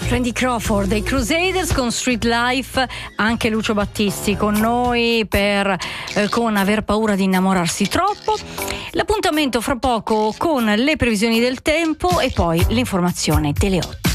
Randy Crawford dei Crusaders con Street Life, anche Lucio Battisti con noi con Aver paura di innamorarsi troppo. L'appuntamento fra poco con le previsioni del tempo e poi l'informazione delle 8.